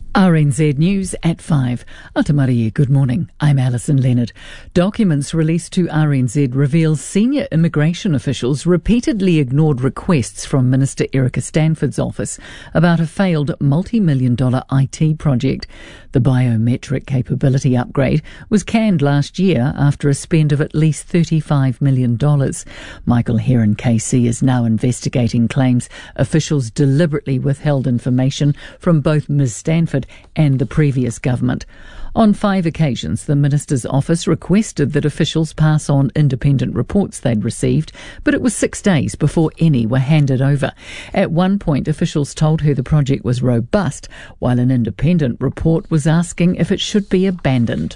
RNZ News at 5. Atamarie, good morning. I'm Alison Leonard. Documents released to RNZ reveal senior immigration officials repeatedly ignored requests from Minister Erica Stanford's office about a failed multi-million-dollar IT project. The biometric capability upgrade was canned last year after a spend of at least $35 million. Michael Heron KC is now investigating claims officials deliberately withheld information from both Ms. Stanford and the previous government. On 5 occasions, the minister's office requested that officials pass on independent reports they'd received, but it was 6 days before any were handed over. At one point, officials told her the project was robust, while an independent report was asking if it should be abandoned.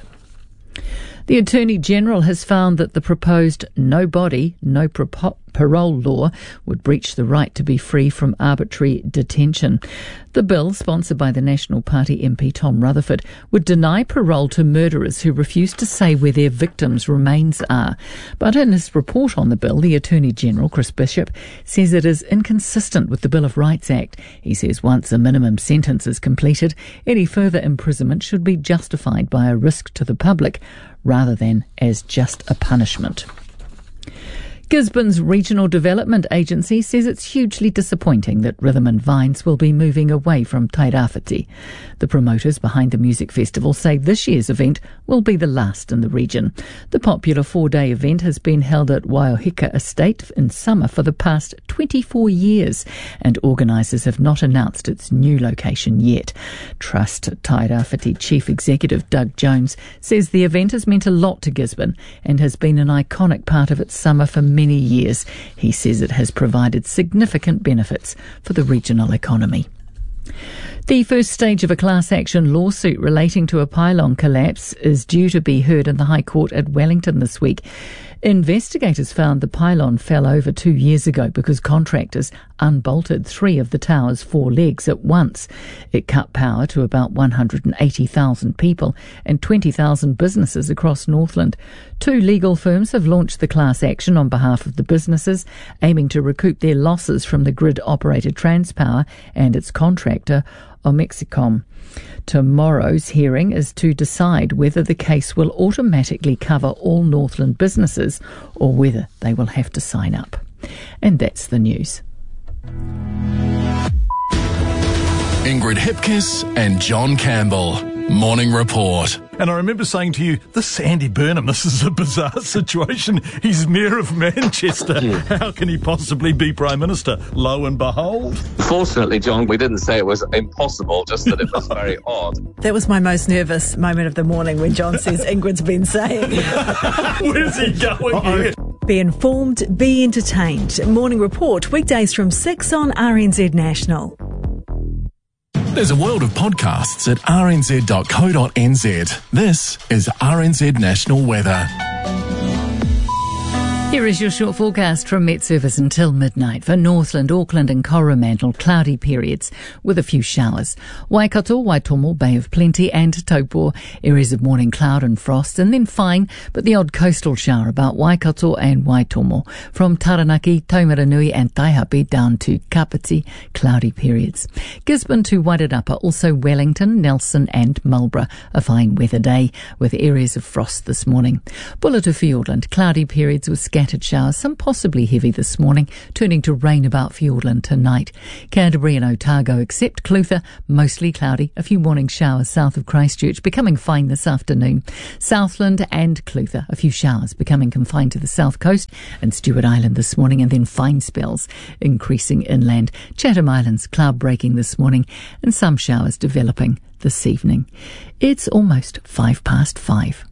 The Attorney General has found that the proposed no body, no parole law would breach the right to be free from arbitrary detention. The bill, sponsored by the National Party MP Tom Rutherford, would deny parole to murderers who refuse to say where their victims' remains are. But in his report on the bill, the Attorney General, Chris Bishop, says it is inconsistent with the Bill of Rights Act. He says once a minimum sentence is completed, any further imprisonment should be justified by a risk to the public rather than as just a punishment. Gisborne's Regional Development Agency says it's hugely disappointing that Rhythm and Vines will be moving away from Tairāwhiti. The promoters behind the music festival say this year's event will be the last in the region. The popular 4-day event has been held at Waiohika Estate in summer for the past 24 years, and organisers have not announced its new location yet. Trust Tairāwhiti Chief Executive Doug Jones says the event has meant a lot to Gisborne and has been an iconic part of its summer for many years. He says it has provided significant benefits for the regional economy. The first stage of a class action lawsuit relating to a pylon collapse is due to be heard in the High Court at Wellington this week. Investigators found the pylon fell over 2 years ago because contractors unbolted 3 of the tower's 4 legs at once. It cut power to about 180,000 people and 20,000 businesses across Northland. 2 legal firms have launched the class action on behalf of the businesses, aiming to recoup their losses from the grid-operator Transpower and its contractor, Omexicom. Tomorrow's hearing is to decide whether the case will automatically cover all Northland businesses or whether they will have to sign up. And that's the news. Ingrid Hipkiss and John Campbell. Morning Report. And I remember saying to you, this Andy Burnham, this is a bizarre situation. He's Mayor of Manchester. How can he possibly be Prime Minister? Lo and behold. Fortunately, John, we didn't say it was impossible, just that it was very odd. That was my most nervous moment of the morning when John says Ingrid's been saying. Where's he going here? Be informed, be entertained. Morning Report, weekdays from 6 on RNZ National. There's a world of podcasts at rnz.co.nz. This is RNZ National Weather. Here is your short forecast from Met Service until midnight. For Northland, Auckland and Coromandel, cloudy periods with a few showers. Waikato, Waitomo, Bay of Plenty and Taupō, areas of morning cloud and frost, and then fine, but the odd coastal shower about Waikato and Waitomo. From Taranaki, Taumaranui and Taihape down to Kapiti, cloudy periods. Gisborne to Wairarapa, also Wellington, Nelson and Marlborough, a fine weather day with areas of frost this morning. Bulla to Fiordland, cloudy periods with scattered showers, some possibly heavy this morning, turning to rain about Fiordland tonight. Canterbury and Otago, except Clutha, mostly cloudy, a few morning showers south of Christchurch, becoming fine this afternoon. Southland and Clutha, a few showers becoming confined to the south coast and Stewart Island this morning, and then fine spells increasing inland. Chatham Islands, cloud breaking this morning and some showers developing this evening. It's almost 5:05.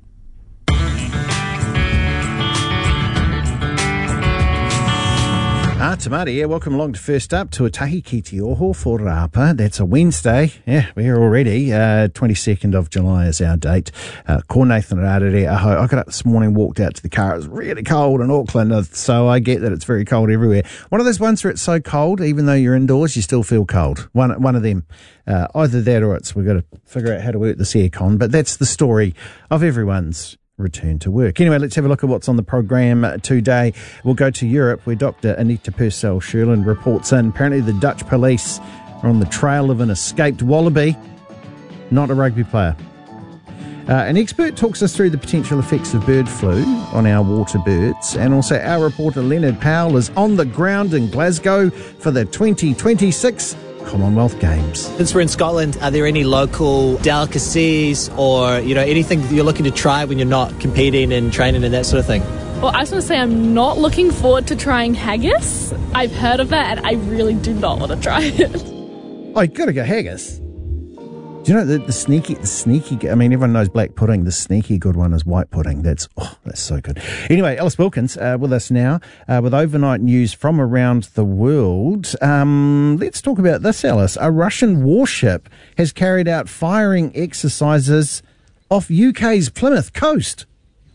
Tamari here. Welcome along to First Up to Tuatahi ki te Oho for Rapa. That's a Wednesday. Yeah, we're here already. 22nd of July is our date. Ko Nathan Rarere aho. I got up this morning, walked out to the car. It was really cold in Auckland, so I get that it's very cold everywhere. One of those ones where it's so cold, even though you're indoors, you still feel cold. One of them. Either that or we've got to figure out how to work this aircon. But that's the story of everyone's return to work. Anyway, let's have a look at what's on the program today. We'll go to Europe, where Dr. Anita Purcell-Sherlin reports in. Apparently the Dutch police are on the trail of an escaped wallaby. not a rugby player. An expert talks us through the potential effects of bird flu on our water birds, and also our reporter Leonard Powell is on the ground in Glasgow for the 2026 Commonwealth Games. Since we're in Scotland, are there any local delicacies or, anything that you're looking to try when you're not competing and training and that sort of thing? Well, I just want to say I'm not looking forward to trying haggis. I've heard of it and I really do not want to try it. Oh, you got to go haggis. Do you know the sneaky, I mean, everyone knows black pudding. The sneaky good one is white pudding. That's so good. Anyway, Alice Wilkins with us now with overnight news from around the world. Let's talk about this, Alice. A Russian warship has carried out firing exercises off UK's Plymouth coast.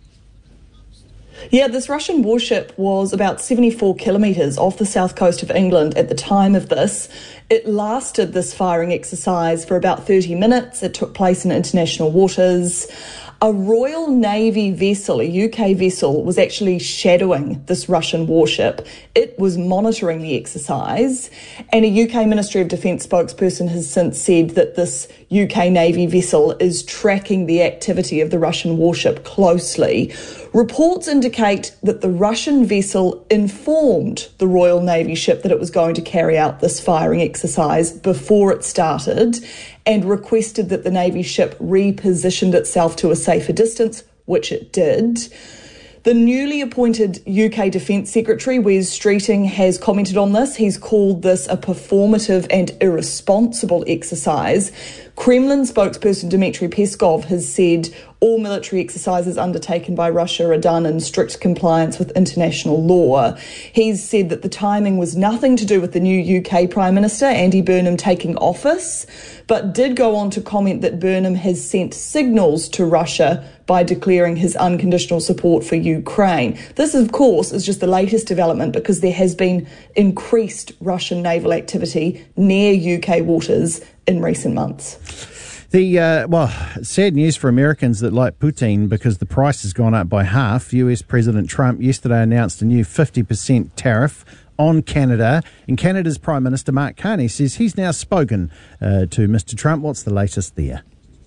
Yeah, this Russian warship was about 74 kilometres off the south coast of England at the time of this. It lasted, this firing exercise, for about 30 minutes. It took place in international waters. A Royal Navy vessel, a UK vessel, was actually shadowing this Russian warship. It was monitoring the exercise, and a UK Ministry of Defence spokesperson has since said that this UK Navy vessel is tracking the activity of the Russian warship closely. Reports indicate that the Russian vessel informed the Royal Navy ship that it was going to carry out this firing exercise before it started, and requested that the Navy ship repositioned itself to a safer distance, which it did. The newly appointed UK Defence Secretary, Wes Streeting, has commented on this. He's called this a performative and irresponsible exercise. Kremlin spokesperson Dmitry Peskov has said all military exercises undertaken by Russia are done in strict compliance with international law. He's said that the timing was nothing to do with the new UK Prime Minister, Andy Burnham, taking office, but did go on to comment that Burnham has sent signals to Russia by declaring his unconditional support for Ukraine. This, of course, is just the latest development because there has been increased Russian naval activity near UK waters in recent months. Sad news for Americans that like Putin because the price has gone up by half. US President Trump yesterday announced a new 50% tariff on Canada, and Canada's Prime Minister Mark Carney says he's now spoken to Mr. Trump. What's the latest there?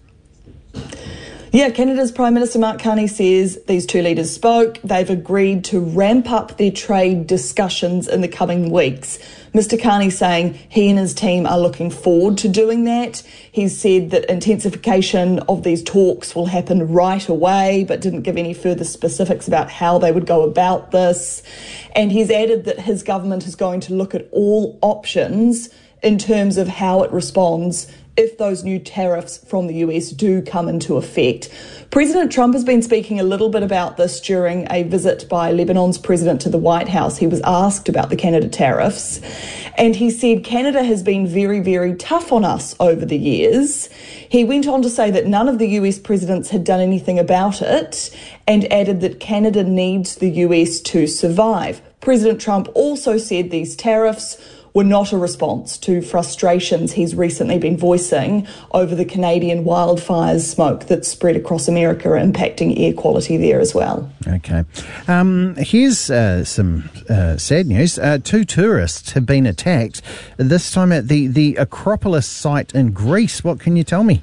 Yeah, Canada's Prime Minister Mark Carney says these two leaders spoke. They've agreed to ramp up their trade discussions in the coming weeks. Mr. Carney saying he and his team are looking forward to doing that. He's said that intensification of these talks will happen right away, but didn't give any further specifics about how they would go about this. And he's added that his government is going to look at all options in terms of how it responds if those new tariffs from the US do come into effect. President Trump has been speaking a little bit about this during a visit by Lebanon's president to the White House. He was asked about the Canada tariffs, and he said Canada has been very, very tough on us over the years. He went on to say that none of the US presidents had done anything about it, and added that Canada needs the US to survive. President Trump also said these tariffs were not a response to frustrations he's recently been voicing over the Canadian wildfires smoke that's spread across America, impacting air quality there as well. Okay. Here's some sad news. Two tourists have been attacked, this time at the Acropolis site in Greece. What can you tell me?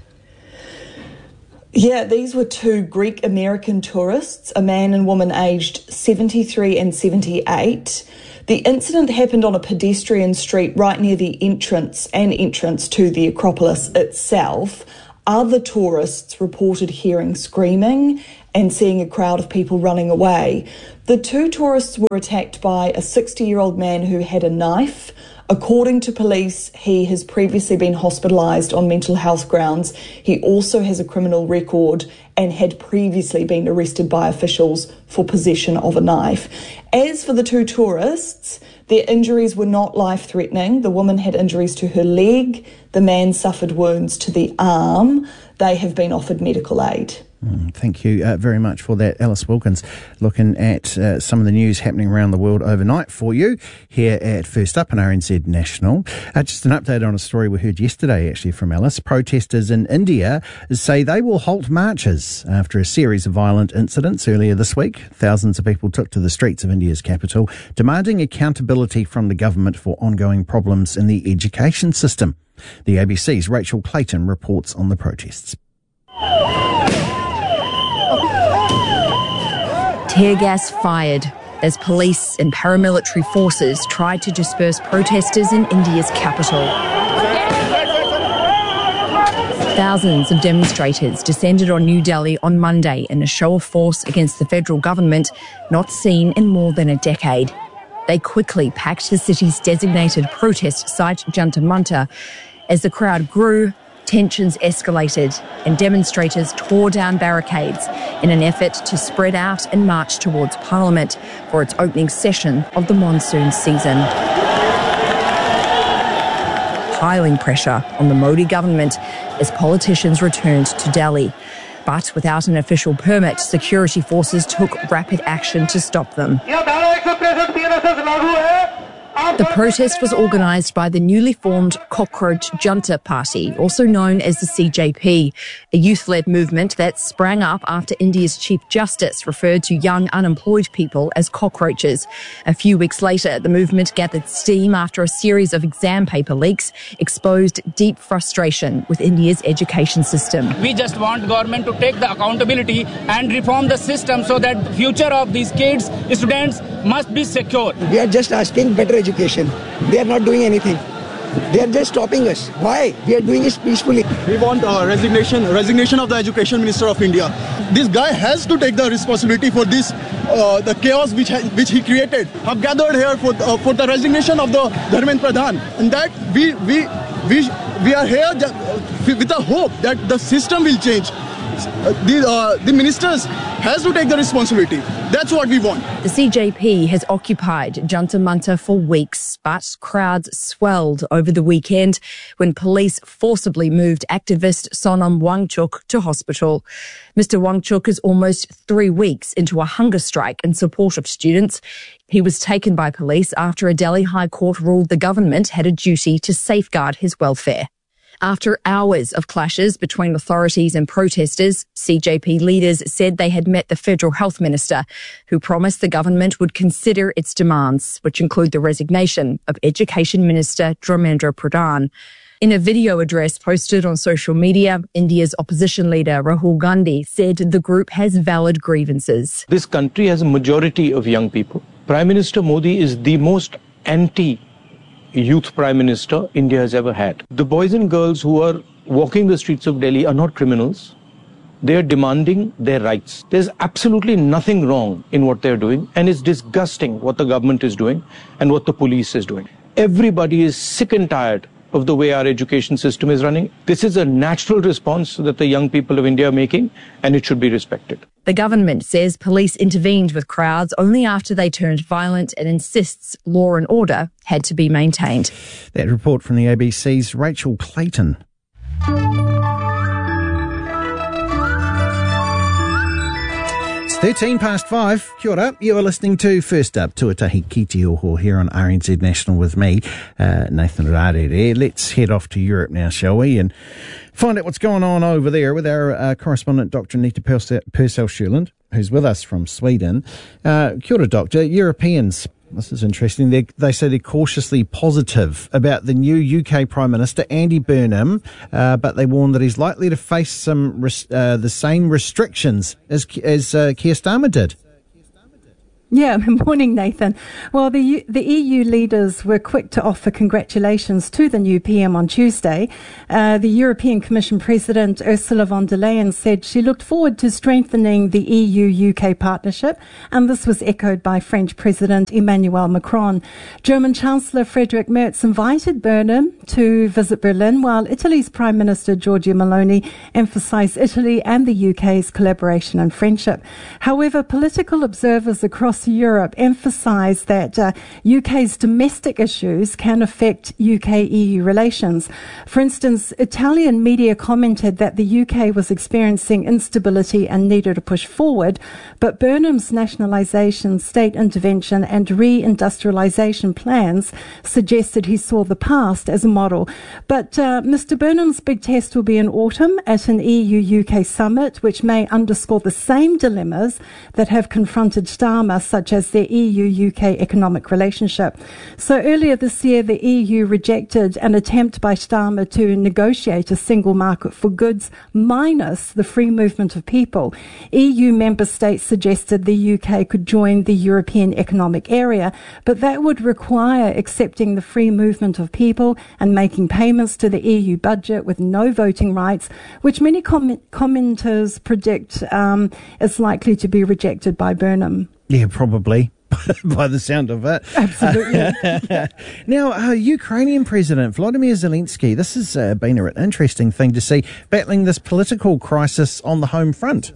Yeah, these were two Greek-American tourists, a man and woman aged 73 and 78. The incident happened on a pedestrian street right near the entrance to the Acropolis itself. Other tourists reported hearing screaming and seeing a crowd of people running away. The two tourists were attacked by a 60-year-old man who had a knife. According to police, he has previously been hospitalised on mental health grounds. He also has a criminal record and had previously been arrested by officials for possession of a knife. As for the two tourists, their injuries were not life-threatening. The woman had injuries to her leg. The man suffered wounds to the arm. They have been offered medical aid. Thank you very much for that, Alice Wilkins, looking at some of the news happening around the world overnight for you here at First Up on RNZ National. Just an update on a story we heard yesterday, actually, from Alice. Protesters in India say they will halt marches after a series of violent incidents earlier this week. Thousands of people took to the streets of India's capital, demanding accountability from the government for ongoing problems in the education system. The ABC's Rachel Clayton reports on the protests. Tear gas fired as police and paramilitary forces tried to disperse protesters in India's capital. Thousands of demonstrators descended on New Delhi on Monday in a show of force against the federal government not seen in more than a decade. They quickly packed the city's designated protest site, Jantar Mantar. As the crowd grew, tensions escalated and demonstrators tore down barricades in an effort to spread out and march towards Parliament for its opening session of the monsoon season. Piling pressure on the Modi government as politicians returned to Delhi. But without an official permit, security forces took rapid action to stop them. The protest was organised by the newly formed Cockroach Junta Party, also known as the CJP, a youth-led movement that sprang up after India's Chief Justice referred to young unemployed people as cockroaches. A few weeks later, the movement gathered steam after a series of exam paper leaks exposed deep frustration with India's education system. We just want government to take the accountability and reform the system so that the future of these kids, students, must be secure. We are just asking better education. They are not doing anything. They are just stopping us. Why? We are doing it peacefully. We want resignation of the Education Minister of India. This guy has to take the responsibility for this, the chaos which he created. I've gathered here for the resignation of the Dharmendra Pradhan, and that we are here with the hope that the system will change. The ministers has to take the responsibility. That's what we want. The CJP has occupied Jantar Mantar for weeks, but crowds swelled over the weekend when police forcibly moved activist Sonam Wangchuk to hospital. Mr. Wangchuk is almost 3 weeks into a hunger strike in support of students. He was taken by police after a Delhi High Court ruled the government had a duty to safeguard his welfare. After hours of clashes between authorities and protesters, CJP leaders said they had met the Federal Health Minister, who promised the government would consider its demands, which include the resignation of Education Minister Dharmendra Pradhan. In a video address posted on social media, India's opposition leader Rahul Gandhi said the group has valid grievances. This country has a majority of young people. Prime Minister Modi is the most anti-youth Prime Minister India has ever had. The boys and girls who are walking the streets of Delhi are not criminals. They are demanding their rights. There's absolutely nothing wrong in what they're doing, and it's disgusting what the government is doing and what the police is doing. Everybody is sick and tired of the way our education system is running. This is a natural response that the young people of India are making, and it should be respected. The government says police intervened with crowds only after they turned violent and insists law and order had to be maintained. That report from the ABC's Rachel Clayton. It's 5:13. Kia ora. You are listening to First Up, Tuatahi Ki Te Oho here on RNZ National with me, Nathan Rarere. Let's head off to Europe now, shall we, and find out what's going on over there with our correspondent, Dr. Anita Purcell-Schuland, who's with us from Sweden. Kia ora, Doctor. Europeans, this is interesting, they say they're cautiously positive about the new UK Prime Minister, Andy Burnham, but they warn that he's likely to face some the same restrictions as Keir Starmer did. Yeah, morning, Nathan. Well, the EU leaders were quick to offer congratulations to the new PM on Tuesday. The European Commission President Ursula von der Leyen said she looked forward to strengthening the EU-UK partnership, and this was echoed by French President Emmanuel Macron. German Chancellor Friedrich Merz invited Burnham to visit Berlin, while Italy's Prime Minister Giorgia Meloni emphasised Italy and the UK's collaboration and friendship. However, political observers across Europe emphasise that UK's domestic issues can affect UK-EU relations. For instance, Italian media commented that the UK was experiencing instability and needed a push forward, but Burnham's nationalisation, state intervention and re-industrialisation plans suggested he saw the past as a model. But Mr Burnham's big test will be in autumn at an EU-UK summit, which may underscore the same dilemmas that have confronted Starmer such as their EU-UK economic relationship. So earlier this year, the EU rejected an attempt by Starmer to negotiate a single market for goods minus the free movement of people. EU member states suggested the UK could join the European Economic Area, but that would require accepting the free movement of people and making payments to the EU budget with no voting rights, which many commenters predict is likely to be rejected by Burnham. Yeah, probably. By the sound of it. Absolutely. Now, Ukrainian President Volodymyr Zelensky, this has been an interesting thing to see, battling this political crisis on the home front.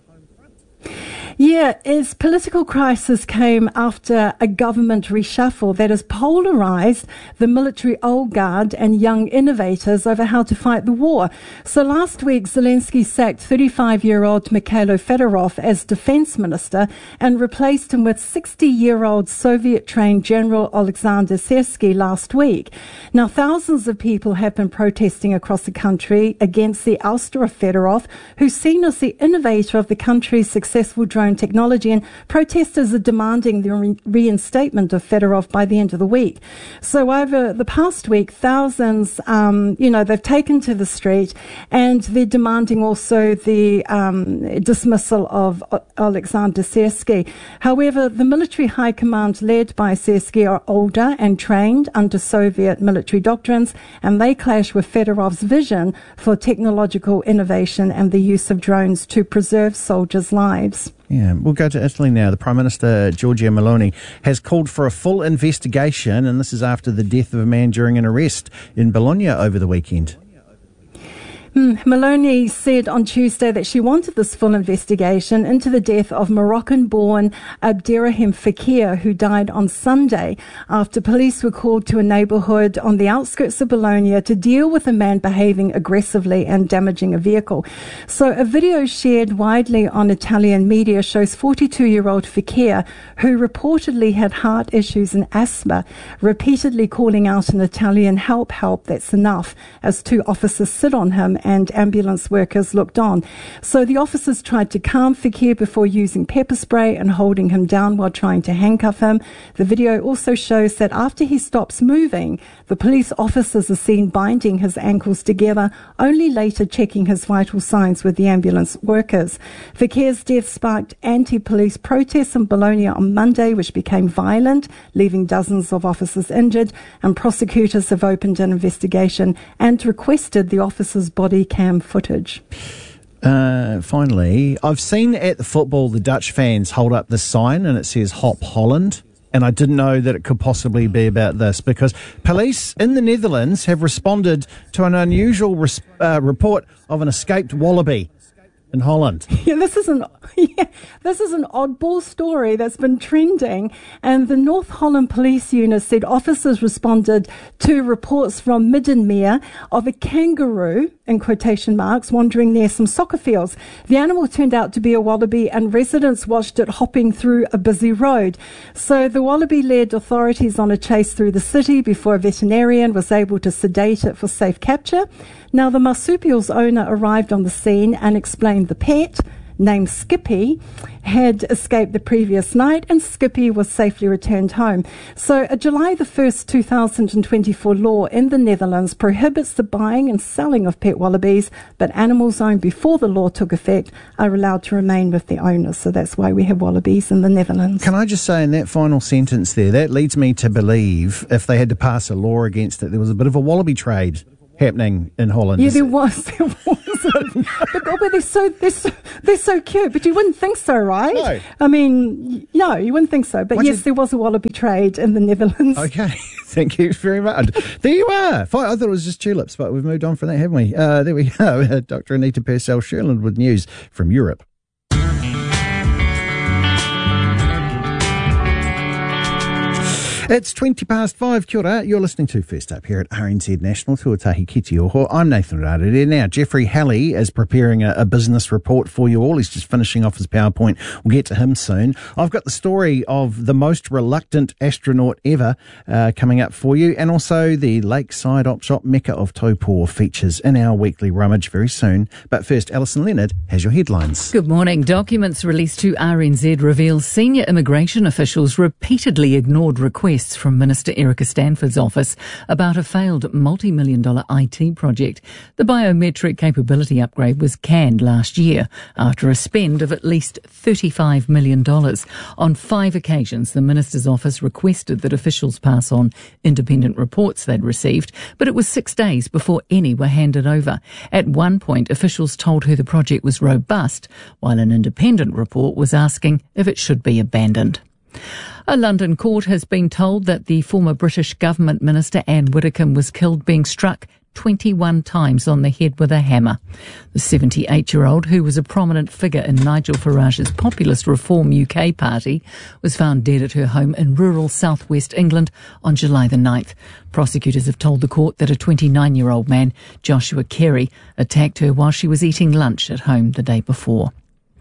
Yeah, his political crisis came after a government reshuffle that has polarised the military old guard and young innovators over how to fight the war. So last week, Zelensky sacked 35-year-old Mikhailo Fedorov as defence minister and replaced him with 60-year-old Soviet-trained General Alexander Syrsky last week. Now, thousands of people have been protesting across the country against the ouster of Fedorov, who's seen as the innovator of the country's successful drone technology, and protesters are demanding the reinstatement of Fedorov by the end of the week. So over the past week, thousands, they've taken to the street, and they're demanding also the dismissal of Alexander Syrsky. However, the military high command led by Syrsky are older and trained under Soviet military doctrines, and they clash with Fedorov's vision for technological innovation and the use of drones to preserve soldiers' lives. Yeah, we'll go to Italy now. The Prime Minister, Giorgia Meloni, has called for a full investigation, and this is after the death of a man during an arrest in Bologna over the weekend. Meloni said on Tuesday that she wanted this full investigation into the death of Moroccan-born Abderrahim Fakir, who died on Sunday after police were called to a neighbourhood on the outskirts of Bologna to deal with a man behaving aggressively and damaging a vehicle. So a video shared widely on Italian media shows 42-year-old Fakir, who reportedly had heart issues and asthma, repeatedly calling out in Italian, "Help, help, that's enough," as two officers sit on him and ambulance workers looked on. So the officers tried to calm Fakir before using pepper spray and holding him down while trying to handcuff him. The video also shows that after he stops moving, the police officers are seen binding his ankles together, only later checking his vital signs with the ambulance workers. Fakir's death sparked anti-police protests in Bologna on Monday, which became violent, leaving dozens of officers injured, and prosecutors have opened an investigation and requested the officers' body cam footage. Finally, I've seen at the football the Dutch fans hold up this sign and it says Hop Holland, and I didn't know that it could possibly be about this because police in the Netherlands have responded to an unusual report of an escaped wallaby in Holland. Yeah, this is an oddball story that's been trending, and the North Holland Police Unit said officers responded to reports from Middenmeer of a kangaroo, in quotation marks, wandering near some soccer fields. The animal turned out to be a wallaby, and residents watched it hopping through a busy road. So the wallaby led authorities on a chase through the city before a veterinarian was able to sedate it for safe capture. Now, the marsupial's owner arrived on the scene and explained the pet, named Skippy, had escaped the previous night, and Skippy was safely returned home. So a July the 1st, 2024 law in the Netherlands prohibits the buying and selling of pet wallabies, but animals owned before the law took effect are allowed to remain with the owners. So that's why we have wallabies in the Netherlands. Can I just say in that final sentence there, that leads me to believe if they had to pass a law against it, there was a bit of a wallaby trade happening in Holland. Yeah, there was. But they're so cute. But you wouldn't think so, right? No. I mean, no, you wouldn't think so. But yes, there was a wallaby trade in the Netherlands. Okay, thank you very much. There you are. Fine. I thought it was just tulips, but we've moved on from that, haven't we? There we go. Dr. Anita Purcell-Sherland with news from Europe. It's 5:20. Kia ora. You're listening to First Up here at RNZ National, Tuatahi Ki Te Oho. I'm Nathan Rarere. Now, Jeffrey Halley is preparing a business report for you all. He's just finishing off his PowerPoint. We'll get to him soon. I've got the story of the most reluctant astronaut ever coming up for you, and also the lakeside op shop mecca of Taupō features in our weekly rummage very soon. But first, Alison Leonard has your headlines. Good morning. Documents released to RNZ reveal senior immigration officials repeatedly ignored requests from Minister Erica Stanford's office about a failed multi-million-dollar IT project. The biometric capability upgrade was canned last year after a spend of at least $35 million. On 5 occasions, the Minister's office requested that officials pass on independent reports they'd received, but it was 6 days before any were handed over. At one point, officials told her the project was robust, while an independent report was asking if it should be abandoned. A London court has been told that the former British government minister Anne Widdecombe was killed being struck 21 times on the head with a hammer. The 78-year-old, who was a prominent figure in Nigel Farage's Populist Reform UK party, was found dead at her home in rural southwest England on July the 9th. Prosecutors have told the court that a 29-year-old man, Joshua Carey, attacked her while she was eating lunch at home the day before.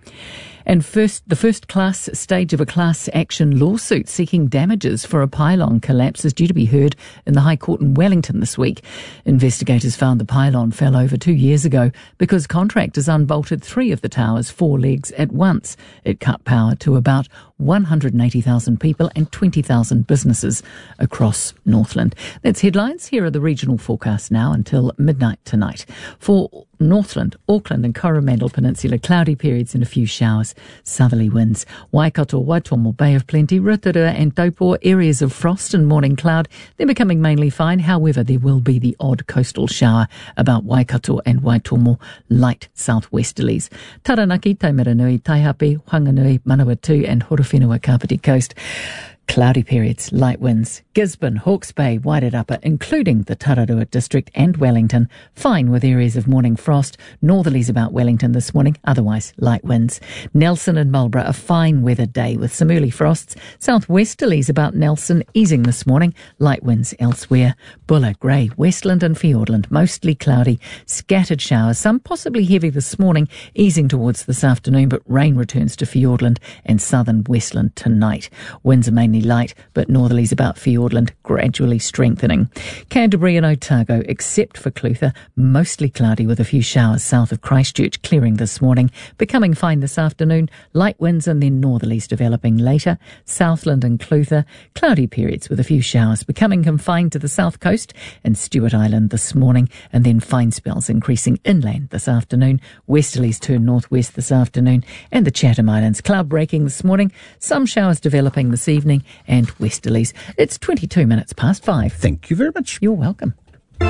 And the first class stage of a class action lawsuit seeking damages for a pylon collapse is due to be heard in the High Court in Wellington this week. Investigators found the pylon fell over 2 years ago because contractors unbolted 3 of the tower's 4 legs at once. It cut power to about 180,000 people and 20,000 businesses across Northland. That's headlines. Here are the regional forecasts now until midnight tonight. For Northland, Auckland and Coromandel Peninsula, cloudy periods and a few showers, southerly winds. Waikato, Waitomo, Bay of Plenty, Rotorua and Taupō, areas of frost and morning cloud. They're becoming mainly fine. However, there will be the odd coastal shower about Waikato and Waitomo, light southwesterlies. Taranaki, Taumaranui, Taihape, Whanganui, Manawatu and Horowhenua Kapiti Coast. Cloudy periods, light winds. Gisborne, Hawke's Bay, Wairarapa, including the Tararua district and Wellington, fine with areas of morning frost. Northerlies about Wellington this morning, otherwise light winds. Nelson and Marlborough, a fine weather day with some early frosts. Southwesterlies about Nelson, easing this morning, light winds elsewhere. Buller, Grey, Westland and Fiordland, mostly cloudy. Scattered showers, some possibly heavy this morning, easing towards this afternoon, but rain returns to Fiordland and southern Westland tonight. Winds are mainly light, but northerlies about Fiordland gradually strengthening. Canterbury and Otago, except for Clutha, mostly cloudy with a few showers south of Christchurch, clearing this morning, becoming fine this afternoon. Light winds and then northerlies developing later. Southland and Clutha, cloudy periods with a few showers, becoming confined to the south coast and Stewart Island this morning, and then fine spells increasing inland this afternoon. Westerlies turn northwest this afternoon, and the Chatham Islands cloud breaking this morning, some showers developing this evening, and westerlies. It's 22 minutes past 5. Thank you very much. You're welcome. Well,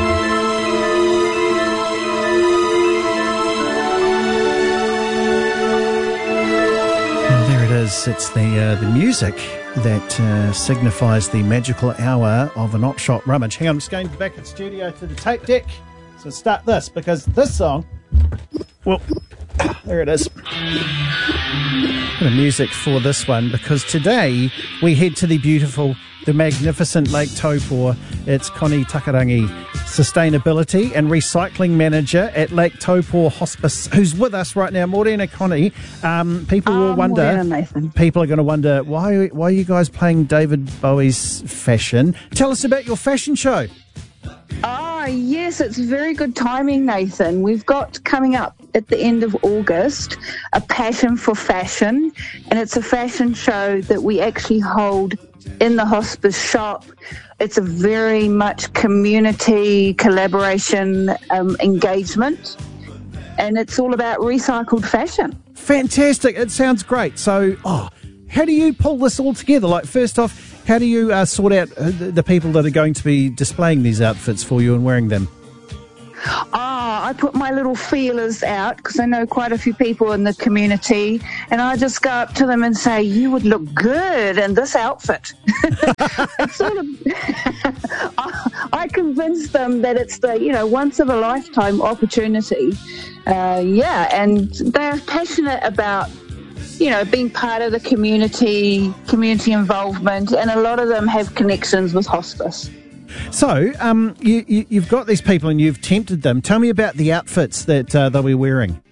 there it is. It's the music that signifies the magical hour of an op-shop rummage. Hang on, I'm just going back in studio to the tape deck. So start this, because this song, well, there it is. The music for this one, because today we head to the magnificent Lake Taupō. It's Connie Takarangi, Sustainability and Recycling Manager at Lake Taupō Hospice, who's with us right now. Morena, Connie. People will wonder, people are going to wonder, why are you guys playing David Bowie's Fashion? Tell us about your fashion show. Yes, it's very good timing, Nathan. We've got coming up at the end of August a Passion for Fashion, and it's a fashion show that we actually hold in the hospice shop. It's a very much community collaboration engagement, and it's all about recycled fashion. Fantastic. It sounds great. So, how do you pull this all together? Like, first off, how do you sort out the people that are going to be displaying these outfits for you and wearing them? I put my little feelers out because I know quite a few people in the community, and I just go up to them and say, you would look good in this outfit. It's sort of I convince them that it's the, once of a lifetime opportunity. And they're passionate about being part of the community involvement, and a lot of them have connections with hospice. So, you've got these people and you've tempted them. Tell me about the outfits that they'll be wearing.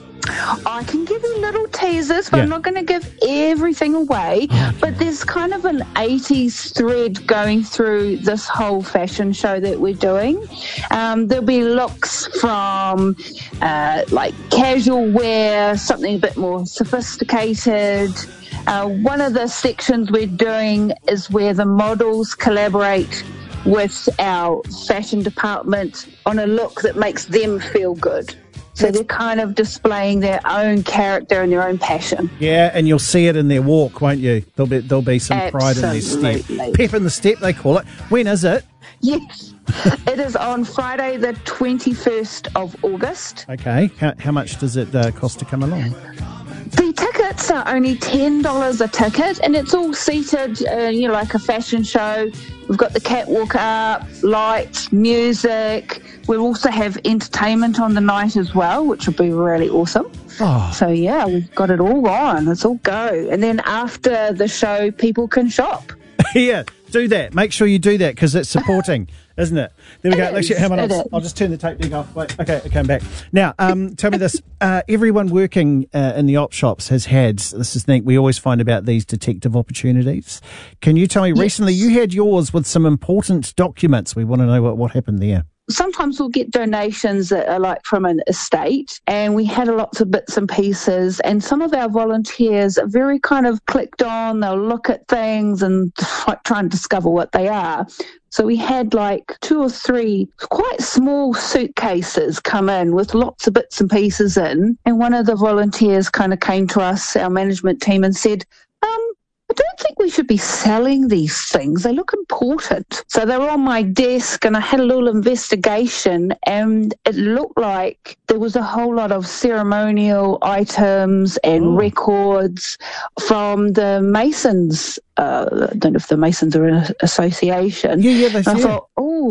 I can give you little teasers, but I'm not going to give everything away. But there's kind of an 80s thread going through this whole fashion show that we're doing. There'll be looks from like casual wear, something a bit more sophisticated. One of the sections we're doing is where the models collaborate with our fashion department on a look that makes them feel good. So they're kind of displaying their own character and their own passion. Yeah, and you'll see it in their walk, won't you? There'll be some pride in their step. Pep in the step, they call it. When is it? Yes, it is on Friday the 21st of August. Okay, how much does it cost to come along? The tickets are only $10 a ticket, and it's all seated, like a fashion show. We've got the catwalk up, lights, music. We'll also have entertainment on the night as well, which will be really awesome. Oh. So, yeah, we've got it all on. Let's all go. And then after the show, people can shop. Yeah, do that. Make sure you do that because it's supporting, isn't it? There we go. Actually, hang on. I'll just turn the tape deck off. Wait, okay, I came back. Now, tell me this. Everyone working in the op shops has had, this is the thing we always find about these detective opportunities. Can you tell me, recently you had yours with some important documents. We want to know what happened there. Sometimes we'll get donations that are like from an estate, and we had lots of bits and pieces, and some of our volunteers are very kind of clicked on. They'll look at things and try and discover what they are. So we had like 2 or 3 quite small suitcases come in with lots of bits and pieces in, and one of the volunteers kind of came to us, our management team, and said, I don't think we should be selling these things. They look important. So they were on my desk and I had a little investigation, and it looked like there was a whole lot of ceremonial items and records from the Masons. I don't know if the Masons are an association. Yeah, they I thought,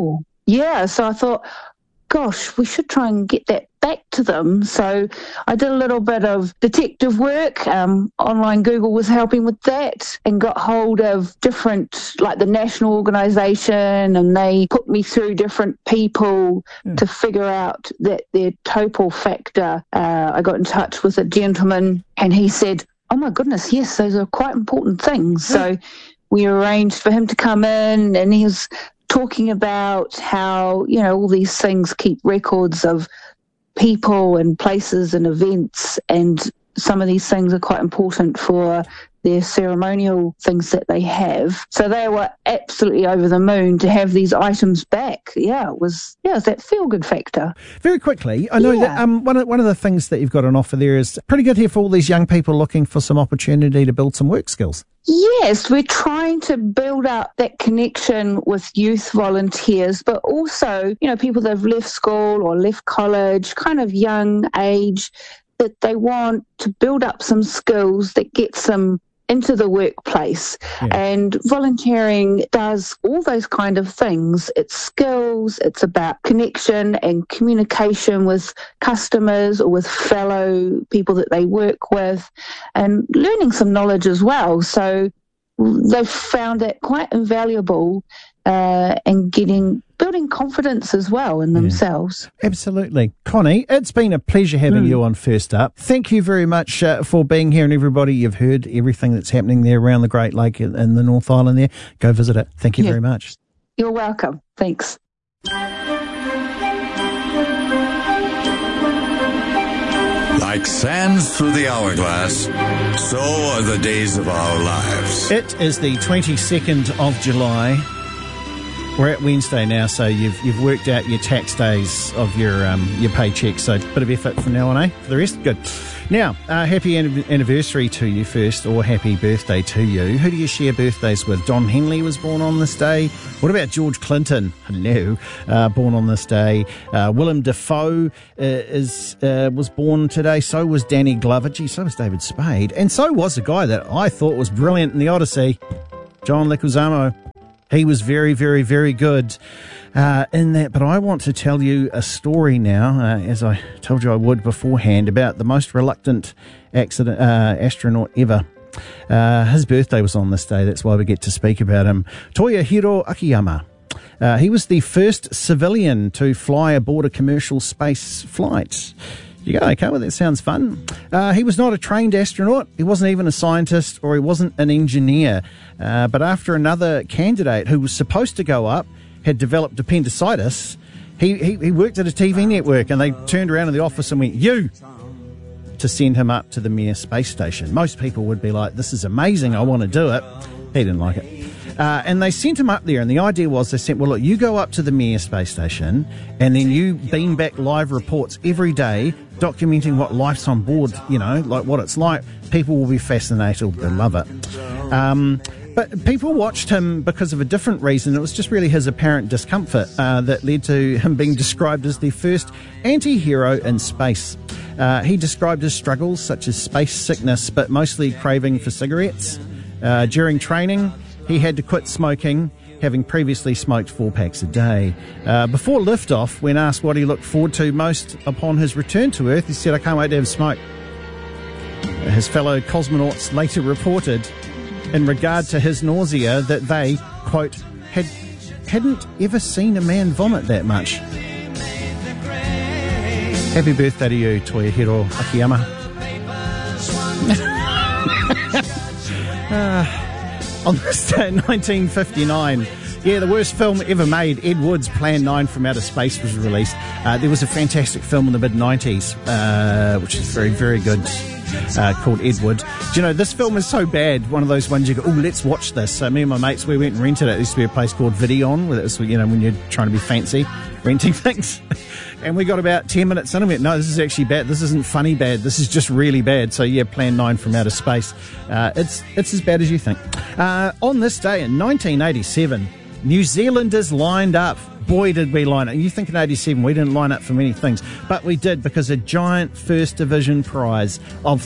so I thought, gosh, we should try and get that back to them. So I did a little bit of detective work. Online Google was helping with that, and got hold of different, like the national organisation, and they put me through different people to figure out that their total factor. I got in touch with a gentleman and he said, oh my goodness, yes, those are quite important things. So we arranged for him to come in, and he was talking about how, all these things keep records of people and places and events, and some of these things are quite important for their ceremonial things that they have. So they were absolutely over the moon to have these items back. Yeah, it was that feel-good factor. Very quickly, I know that one of the things that you've got on offer there is pretty good here for all these young people looking for some opportunity to build some work skills. Yes, we're trying to build up that connection with youth volunteers, but also, people that have left school or left college, kind of young age, that they want to build up some skills that gets them into the workplace. And volunteering does all those kind of things. It's skills, it's about connection and communication with customers or with fellow people that they work with, and learning some knowledge as well. So they've found it quite invaluable and building confidence as well in themselves. Absolutely. Connie, it's been a pleasure having you on First Up. Thank you very much for being here, and everybody, you've heard everything that's happening there around the Great Lake in the North Island there. Go visit it. Thank you very much. You're welcome. Thanks. Like sands through the hourglass, so are the days of our lives. It is the 22nd of July. We're at Wednesday now, so you've worked out your tax days of your paycheck, so a bit of effort from now on, eh? For the rest, good. Now, happy anniversary to you first, or happy birthday to you. Who do you share birthdays with? Don Henley was born on this day. What about George Clinton? Hello, born on this day. Willem Dafoe was born today. So was Danny Glover. Gee, so was David Spade. And so was a guy that I thought was brilliant in The Odyssey, John Leguizamo. He was very, very, very good in that. But I want to tell you a story now, as I told you I would beforehand, about the most reluctant astronaut ever. His birthday was on this day. That's why we get to speak about him. Toyohiro Akiyama. He was the first civilian to fly aboard a commercial space flight. You go, okay, well, that sounds fun. He was not a trained astronaut. He wasn't even a scientist, or he wasn't an engineer. But after another candidate who was supposed to go up had developed appendicitis, he worked at a TV network, and they turned around in the office and went, "You!" to send him up to the Mir space station. Most people would be like, "This is amazing, I want to do it." He didn't like it. And they sent him up there, and the idea was they said, well, look, you go up to the Mir space station, and then you beam back live reports every day documenting what life's on board, like what it's like. People will be fascinated, they'll love it. But people watched him because of a different reason. It was just really his apparent discomfort that led to him being described as the first anti-hero in space. He described his struggles, such as space sickness, but mostly craving for cigarettes. During training, he had to quit smoking, having previously smoked 4 packs a day. Before liftoff, when asked what he looked forward to most upon his return to Earth, he said, "I can't wait to have smoke." His fellow cosmonauts later reported, in regard to his nausea, that they, quote, hadn't ever seen a man vomit that much. Happy birthday to you, Toyohiro Akiyama. On this day in 1959, the worst film ever made, Ed Wood's Plan 9 from Outer Space was released. There was a fantastic film in the mid-90s, which is very, very good, called Ed Wood. Do you know, this film is so bad, one of those ones you go, let's watch this. So me and my mates, we went and rented it. There used to be a place called Videon, where it was, when you're trying to be fancy, renting things. And we got about 10 minutes in and went, no, this is actually bad. This isn't funny bad. This is just really bad. So, Plan 9 from Outer Space. It's as bad as you think. On this day in 1987, New Zealanders lined up. Boy, did we line up. You think in 87 we didn't line up for many things, but we did, because a giant First Division prize of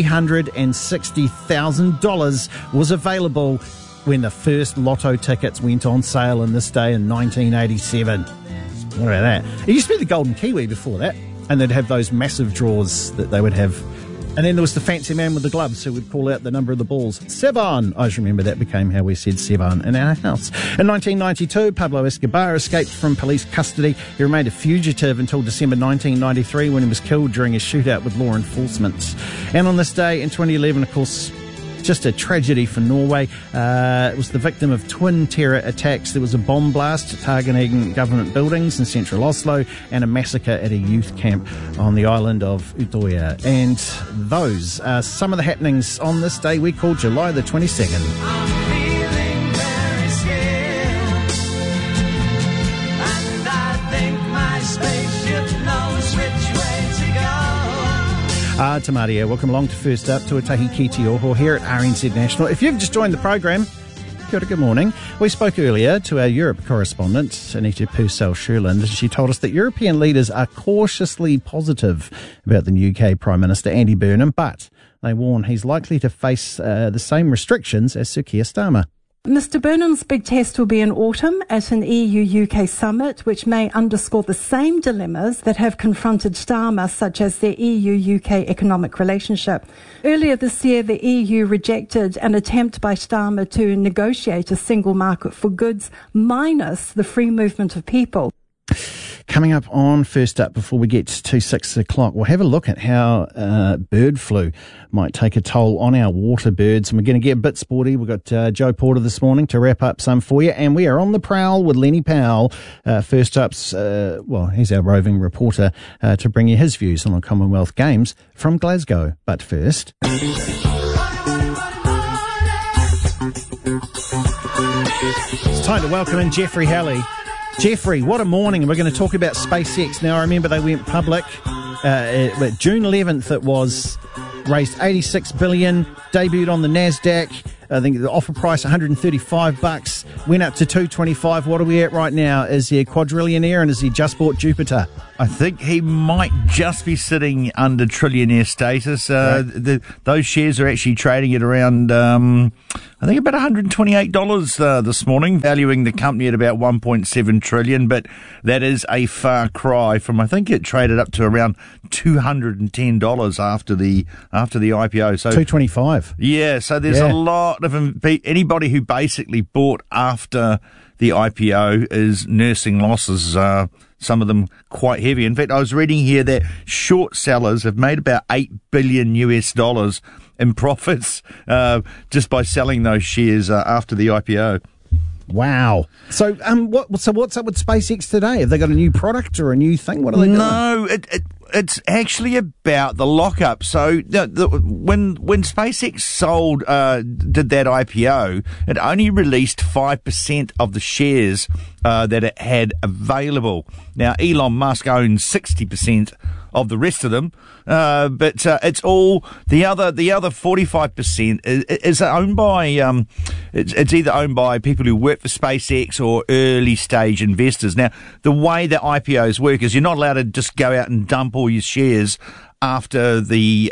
$360,000 was available when the first lotto tickets went on sale in this day in 1987. What about that? It used to be the Golden Kiwi before that, and they'd have those massive draws that they would have. And then there was the fancy man with the gloves who would call out the number of the balls. Sevan! I just remember that became how we said Sevan in our house. In 1992, Pablo Escobar escaped from police custody. He remained a fugitive until December 1993, when he was killed during a shootout with law enforcement. And on this day in 2011, of course, just a tragedy for Norway. It was the victim of twin terror attacks. There was a bomb blast targeting government buildings in central Oslo, and a massacre at a youth camp on the island of Utøya. And those are some of the happenings on this day we call July the 22nd. Tamaria, welcome along to First Up, Tuatahi Ki Te Oho here at RNZ National. If you've just joined the program, kia ora, good morning. We spoke earlier to our Europe correspondent, Anita Purcell-Sherland, and she told us that European leaders are cautiously positive about the new UK Prime Minister, Andy Burnham, but they warn he's likely to face the same restrictions as Sir Keir Starmer. Mr Burnham's big test will be in autumn at an EU-UK summit, which may underscore the same dilemmas that have confronted Starmer, such as their EU-UK economic relationship. Earlier this year, the EU rejected an attempt by Starmer to negotiate a single market for goods minus the free movement of people. Coming up on First Up, before we get to 6 o'clock, we'll have a look at how bird flu might take a toll on our water birds. And we're going to get a bit sporty. We've got Joe Porter this morning to wrap up some for you. And we are on the prowl with Lenny Powell. First Up's, he's our roving reporter to bring you his views on the Commonwealth Games from Glasgow. But first... it's time to welcome in Jeffrey Halley. Jeffrey, what a morning. We're going to talk about SpaceX. Now, I remember they went public. June 11th it was, raised $86 billion, debuted on the NASDAQ. I think the offer price $135, went up to $225. What are we at right now? Is he a quadrillionaire, and has he just bought Jupiter? I think he might just be sitting under trillionaire status. Those shares are actually trading at around, I think about $128 this morning, valuing the company at about $1.7 trillion, but that is a far cry from, I think it traded up to around $210 after the IPO. So $225. Yeah, so there's a lot of anybody who basically bought after the IPO is nursing losses, some of them quite heavy. In fact, I was reading here that short sellers have made about $8 billion in profits just by selling those shares after the IPO. Wow. So what's up with SpaceX today? Have they got a new product or a new thing? What are they doing? No, it's actually about the lockup. So when SpaceX did that IPO, it only released 5% of the shares that it had available. Now, Elon Musk owns 60% of the rest of them, but it's all the other 45% is owned by it's either owned by people who work for SpaceX or early stage investors. Now, the way that IPOs work is you're not allowed to just go out and dump all your shares after the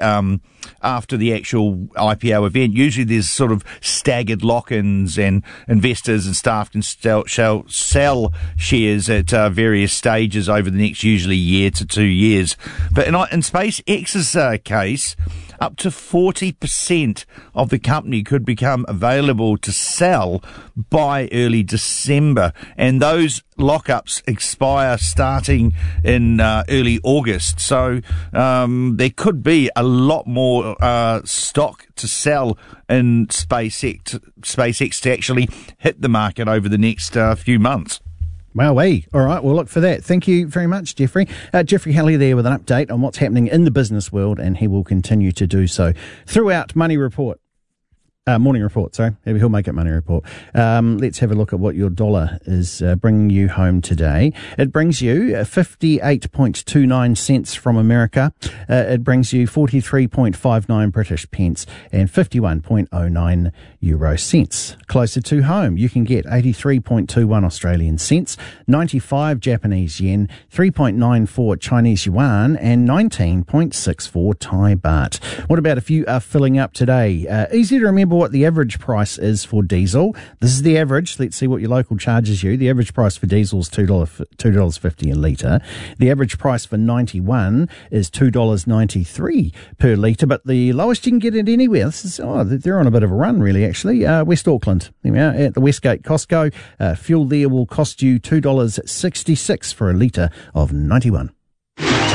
actual IPO event. Usually there's sort of staggered lock-ins, and investors and staff can sell shares at various stages over the next usually year to 2 years. But in SpaceX's case, up to 40% of the company could become available to sell by early December. And those lockups expire starting in early August. So there could be a lot more stock to sell in SpaceX to actually hit the market over the next few months. Wowee. All right, we'll look for that. Thank you very much, Jeffrey. Jeffrey Halley there with an update on what's happening in the business world, and he will continue to do so throughout Morning Report. He'll make it Money Report. Let's have a look at what your dollar is bringing you home today. It brings you 58.29 cents from America. It brings you 43.59 British pence and 51.09 euro cents. Closer to home, you can get 83.21 Australian cents, 95 Japanese yen, 3.94 Chinese yuan, and 19.64 Thai baht. What about if you are filling up today? Easy to remember what the average price is for diesel. This is the average. Let's see what your local charges you. The average price for diesel is $2.50 a litre. The average price for 91 is $2.93 per litre, but the lowest you can get it anywhere. They're on a bit of a run, really, actually. West Auckland, at the Westgate Costco. Fuel there will cost you $2.66 for a litre of 91.